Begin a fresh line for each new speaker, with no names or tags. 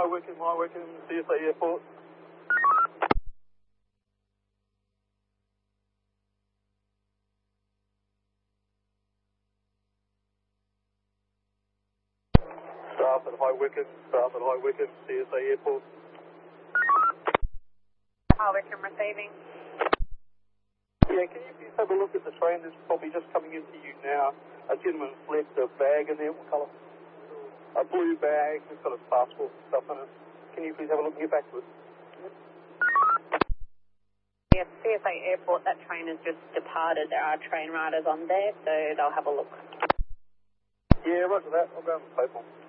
Wickham, CSA Airport. Staff at High Wickham, CSA Airport.
High Wickham receiving.
Yeah, can you please have a look at the train that's probably just coming into you now? A gentleman's left a bag in there. What colour? A blue bag. It's got his passport and stuff in it. Can you please have a look and get back to us?
Yes, CSA Airport, that train has just departed. There are train riders on there, so they'll have a look.
Yeah, roger that. I'll go and pay for them.